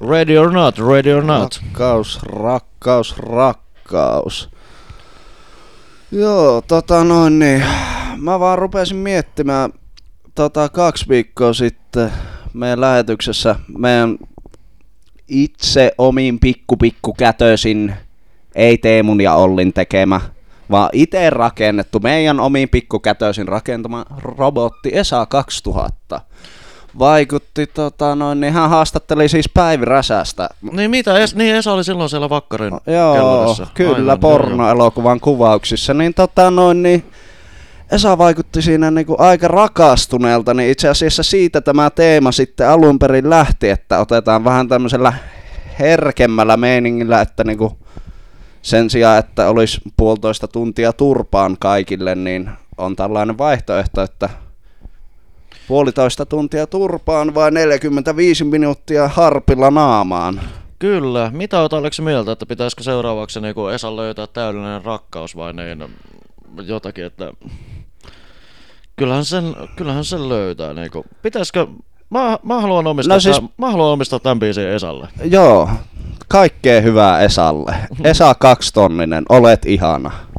Ready or not, ready or not. Rakkaus. Joo, niin. Mä vaan rupesin miettimään 2 viikkoa sitten meidän lähetyksessä meidän itse omin pikkukätösin, ei Teemun ja Ollin tekemä, vaan itse rakennettu, meidän omiin pikkukätösin rakentama robotti ESA 2000. Vaikutti, niin hän haastatteli siis Päivi Räsästä. Niin mitä, Esa oli silloin siellä Vakkarin kellarissa. Kyllä, pornoelokuvan kuvauksissa. Niin niin Esa vaikutti siinä niinku aika rakastuneelta, niin itse asiassa siitä tämä teema sitten alun perin lähti, että otetaan vähän tämmöisellä herkemmällä meiningillä, että niinku sen sijaan, että olisi 1,5 tuntia turpaan kaikille, niin on tällainen vaihtoehto, että 1,5 tuntia turpaan vai 45 minuuttia harpilla naamaan. Kyllä. Mitä olet Aleksi mieltä, että pitäisikö seuraavaksi niin Esan löytää täydellinen rakkaus vai niin jotakin, että kyllähän sen löytää. Niin pitäisikö, mä haluan omistaa tämän biisin Esalle. Joo, kaikkea hyvää Esalle. Esa 2-tonninen, olet ihana.